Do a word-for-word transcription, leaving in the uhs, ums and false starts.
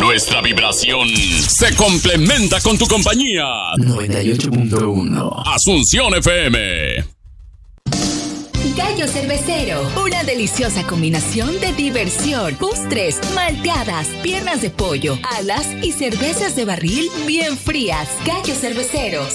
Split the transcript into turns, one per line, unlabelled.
Nuestra vibración se complementa con tu compañía.
noventa y ocho punto uno
Asunción F M.
Gallo Cervecero, una deliciosa combinación de diversión, postres, malteadas, piernas de pollo, alas y cervezas de barril bien frías. Gallo Cervecero,